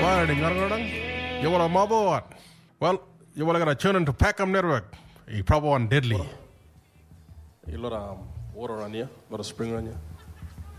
Fire orang. You want a mabo? Well, you want to tune into Packham Network. You probably want deadly. You lot of water on you, a lot of spring on you.